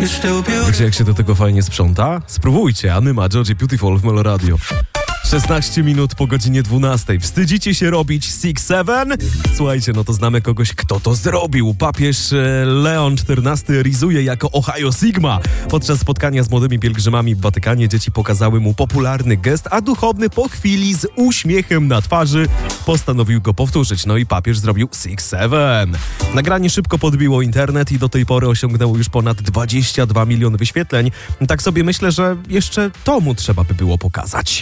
Wiecie, jak się do tego fajnie sprząta? Spróbujcie. Anyma, Georgie Beautiful w Melo Radio. 16 minut po godzinie 12. Wstydzicie się robić 6-7? Słuchajcie, no to znamy kogoś, kto to zrobił. Papież Leon XIV rizuje jako Ohio Sigma. Podczas spotkania z młodymi pielgrzymami w Watykanie dzieci pokazały mu popularny gest, a duchowny po chwili z uśmiechem na twarzy postanowił go powtórzyć. No i papież zrobił 6-7. Nagranie szybko podbiło internet i do tej pory osiągnęło już ponad 22 miliony wyświetleń. Tak sobie myślę, że jeszcze to mu trzeba by było pokazać.